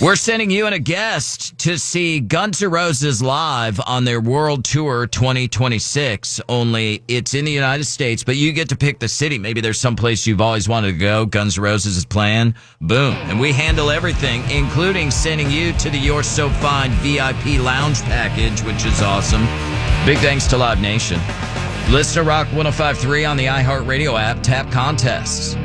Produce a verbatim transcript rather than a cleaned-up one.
We're sending you and a guest to see Guns N' Roses live on their World Tour twenty twenty-six. Only it's in the United States, but you get to pick the city. Maybe there's some place you've always wanted to go. Guns N' Roses is playing. Boom. And we handle everything, including sending you to the You're So Fine V I P lounge package, which is awesome. Big thanks to Live Nation. Listen to Rock one oh five point three on the iHeartRadio app. Tap contests.